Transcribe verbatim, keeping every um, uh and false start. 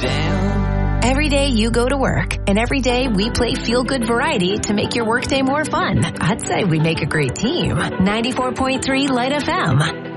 Damn. Every day you go to work, and every day we play feel-good variety to make your workday more fun. I'd say we make a great team. ninety-four point three Light F M.